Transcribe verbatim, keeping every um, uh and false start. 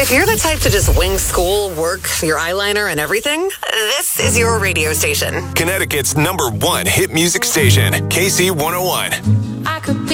If you're the type to just wing school, work, your eyeliner, and everything, this is your radio station. Connecticut's number one hit music station, K C one oh one. I could be